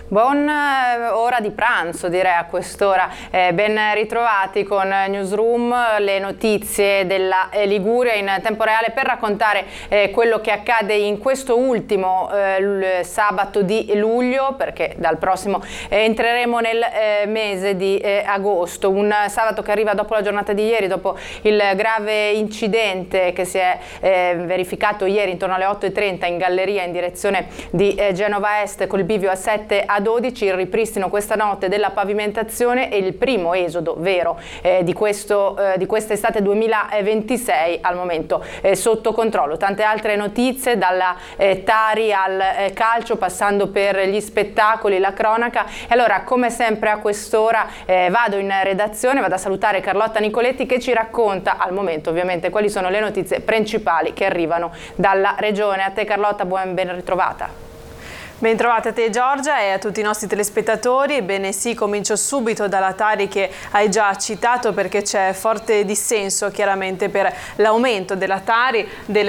Buon ora di pranzo, direi a quest'ora. Ben ritrovati con Newsroom, le notizie della Liguria in tempo reale per raccontare quello che accade in questo ultimo sabato di luglio, perché dal prossimo entreremo nel mese di agosto. Un sabato che arriva dopo la giornata di ieri, dopo il grave incidente che si è verificato ieri intorno alle 8:30 in galleria in direzione di Genova Est col bivio A7 a 12, il ripristino questa notte della pavimentazione e il primo esodo vero di quest'estate 2026 al momento sotto controllo. Tante altre notizie, dalla Tari al calcio, passando per gli spettacoli, la cronaca. E allora, come sempre a quest'ora vado in redazione, vado a salutare Carlotta Nicoletti che ci racconta al momento ovviamente quali sono le notizie principali che arrivano dalla regione. A te Carlotta, ben ritrovata. Ben trovata a te Giorgia e a tutti i nostri telespettatori. Ebbene sì, comincio subito dalla Tari che hai già citato, perché c'è forte dissenso chiaramente per l'aumento della Tari del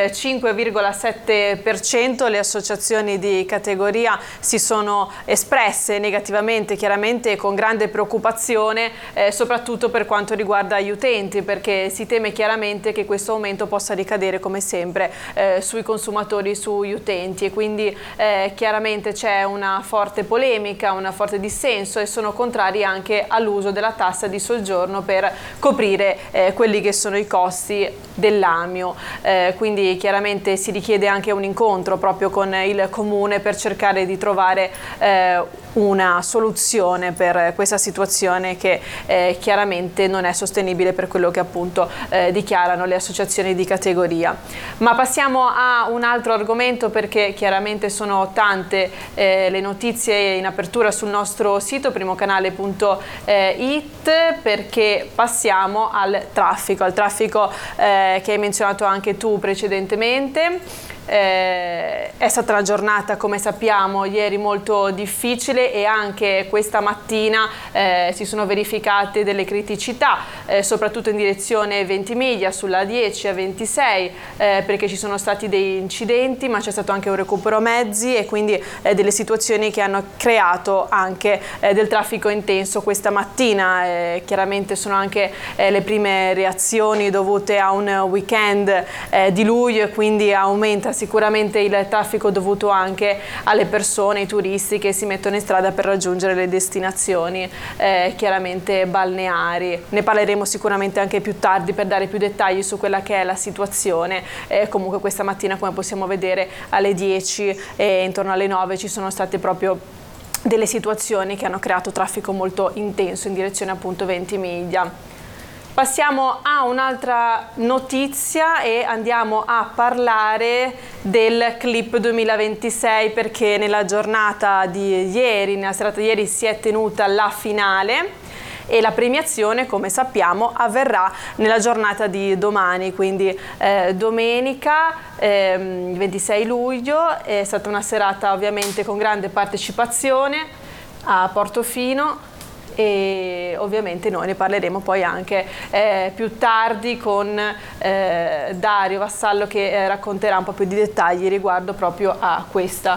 5,7%. Le associazioni di categoria si sono espresse negativamente chiaramente e con grande preoccupazione, soprattutto per quanto riguarda gli utenti, perché si teme chiaramente che questo aumento possa ricadere come sempre sui consumatori, sugli utenti, e quindi chiaramente c'è una forte polemica, una forte dissenso, e sono contrari anche all'uso della tassa di soggiorno per coprire quelli che sono i costi dell'AMIO. Quindi chiaramente si richiede anche un incontro proprio con il Comune per cercare di trovare una soluzione per questa situazione che chiaramente non è sostenibile per quello che appunto dichiarano le associazioni di categoria. Ma passiamo a un altro argomento, perché chiaramente sono tante le notizie in apertura sul nostro sito primocanale.it, perché passiamo al traffico che hai menzionato anche tu precedentemente. È stata una giornata, come sappiamo, ieri molto difficile, e anche questa mattina si sono verificate delle criticità, soprattutto in direzione Ventimiglia sulla 10 a 26, perché ci sono stati dei incidenti, ma c'è stato anche un recupero mezzi e quindi delle situazioni che hanno creato anche del traffico intenso questa mattina. Chiaramente sono anche le prime reazioni dovute a un weekend di luglio, e quindi aumenta sicuramente il traffico dovuto anche alle persone, ai turisti che si mettono in strada per raggiungere le destinazioni chiaramente balneari. Ne parleremo sicuramente anche più tardi per dare più dettagli su quella che è la situazione. Comunque questa mattina, come possiamo vedere, alle 10 e intorno alle 9 ci sono state proprio delle situazioni che hanno creato traffico molto intenso in direzione appunto Ventimiglia. Passiamo a un'altra notizia e andiamo a parlare del Clip 2026, perché nella giornata di ieri, nella serata di ieri, si è tenuta la finale e la premiazione, come sappiamo, avverrà nella giornata di domani, quindi domenica 26 luglio. È stata una serata ovviamente con grande partecipazione a Portofino, e ovviamente noi ne parleremo poi anche più tardi con Dario Vassallo, che racconterà un po' più di dettagli riguardo proprio a questa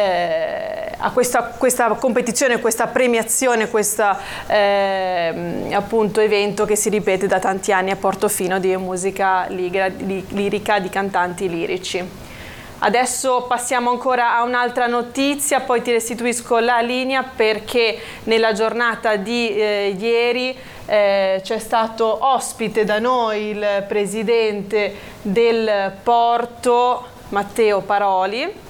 competizione, questa premiazione, questo appunto evento che si ripete da tanti anni a Portofino di musica lirica, di cantanti lirici. Adesso passiamo ancora a un'altra notizia, poi ti restituisco la linea, perché nella giornata di ieri c'è stato ospite da noi il presidente del Porto, Matteo Paroli,